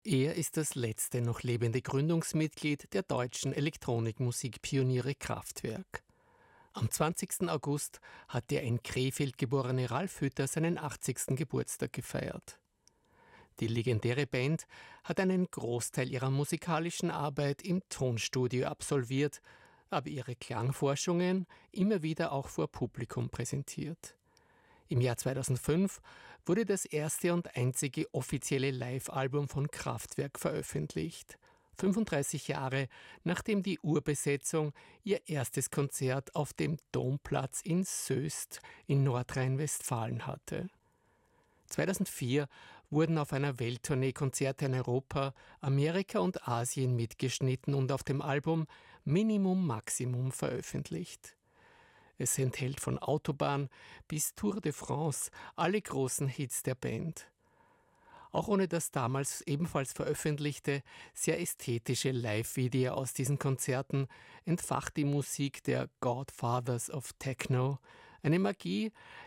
Er ist das letzte noch lebende Gründungsmitglied der deutschen Elektronikmusikpioniere Kraftwerk. Am 20. August hat der in Krefeld geborene Ralf Hütter seinen 80. Geburtstag gefeiert. Die legendäre Band hat einen Großteil ihrer musikalischen Arbeit im Tonstudio absolviert, aber ihre Klangforschungen immer wieder auch vor Publikum präsentiert. Im Jahr 2005 wurde das erste und einzige offizielle Live-Album von Kraftwerk veröffentlicht. 35 Jahre nachdem die Urbesetzung ihr erstes Konzert auf dem Domplatz in Soest in Nordrhein-Westfalen hatte. 2004 wurden auf einer Welttournee Konzerte in Europa, Amerika und Asien mitgeschnitten und auf dem Album Minimum Maximum veröffentlicht. Es enthält von Autobahn bis Tour de France alle großen Hits der Band. Auch ohne das damals ebenfalls veröffentlichte, sehr ästhetische Live-Video aus diesen Konzerten entfacht die Musik der Godfathers of Techno eine Magie,